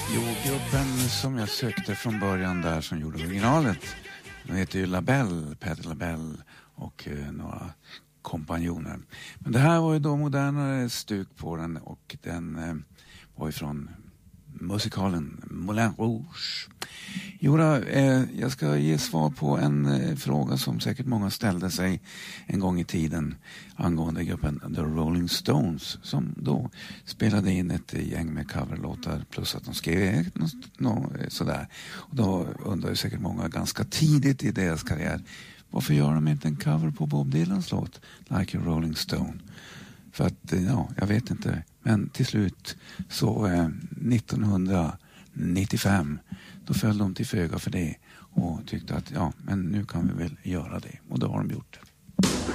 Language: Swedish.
Jo, gruppen som jag sökte från början där som gjorde originalet, den heter ju LaBelle, Patti LaBelle och några kompanjoner. Men det här var ju då modernare stuk på den och den var ju från musikalen Moulin Rouge. Jag ska ge svar på en fråga som säkert många ställde sig en gång i tiden angående gruppen The Rolling Stones som då spelade in ett gäng med coverlåtar plus att de skrev sådär. Och då undrar ju säkert många ganska tidigt i deras karriär, varför gör de inte en cover på Bob Dylans låt Like a Rolling Stone? För att, jag vet inte. Men till slut så 1995 då föll de till föga för det och tyckte att men nu kan vi väl göra det. Och då har de gjort det.